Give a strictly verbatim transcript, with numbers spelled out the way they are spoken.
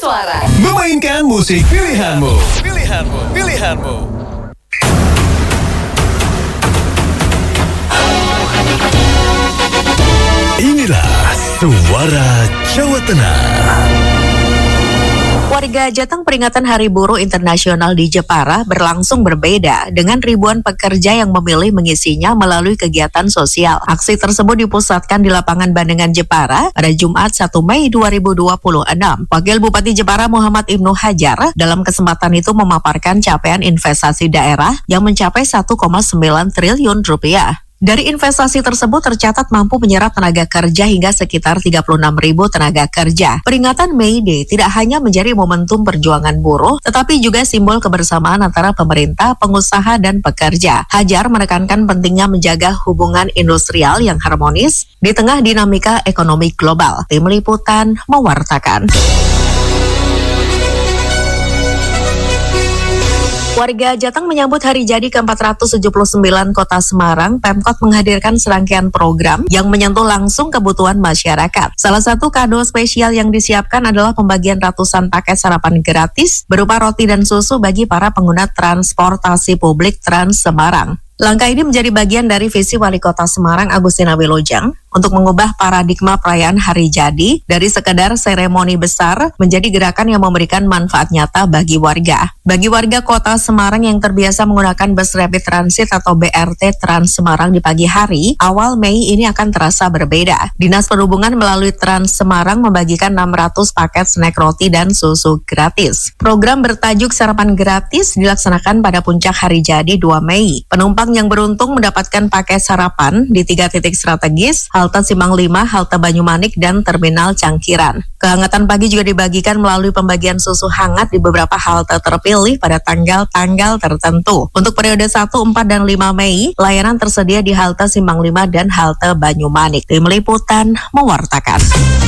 suara. Memainkan musik pilihanmu. Pilihanmu, pilihanmu. Inilah Suara Jawa Tengah. Warga Jateng peringatan Hari Buruh Internasional di Jepara berlangsung berbeda dengan ribuan pekerja yang memilih mengisinya melalui kegiatan sosial. Aksi tersebut dipusatkan di lapangan Bandengan Jepara pada Jumat satu Mei dua ribu dua puluh enam. Wakil Bupati Jepara Muhammad Ibnu Hajar dalam kesempatan itu memaparkan capaian investasi daerah yang mencapai satu koma sembilan triliun rupiah. Dari investasi tersebut tercatat mampu menyerap tenaga kerja hingga sekitar tiga puluh enam ribu tenaga kerja. Peringatan May Day tidak hanya menjadi momentum perjuangan buruh, tetapi juga simbol kebersamaan antara pemerintah, pengusaha, dan pekerja. Hajar menekankan pentingnya menjaga hubungan industrial yang harmonis di tengah dinamika ekonomi global. Tim Liputan mewartakan. Warga Jateng menyambut hari jadi ke empat ratus tujuh puluh sembilan Kota Semarang. Pemkot menghadirkan serangkaian program yang menyentuh langsung kebutuhan masyarakat. Salah satu kado spesial yang disiapkan adalah pembagian ratusan paket sarapan gratis berupa roti dan susu bagi para pengguna transportasi publik Trans Semarang. Langkah ini menjadi bagian dari visi Wali Kota Semarang Agustina Wilujeng untuk mengubah paradigma perayaan hari jadi dari sekedar seremoni besar menjadi gerakan yang memberikan manfaat nyata bagi warga. Bagi warga Kota Semarang yang terbiasa menggunakan bus rapid transit atau B R T Trans Semarang di pagi hari, awal Mei ini akan terasa berbeda. Dinas Perhubungan melalui Trans Semarang membagikan enam ratus paket snack roti dan susu gratis. Program bertajuk Sarapan Gratis dilaksanakan pada puncak hari jadi dua Mei. Penumpang yang beruntung mendapatkan paket sarapan di tiga titik strategis, halte Simpang lima, halte Banyumanik, dan terminal Cangkiran. Kehangatan pagi juga dibagikan melalui pembagian susu hangat di beberapa halte terpilih pada tanggal-tanggal tertentu. Untuk periode satu, empat, dan lima Mei, layanan tersedia di halte Simpang lima dan halte Banyumanik. Tim Liputan mewartakan.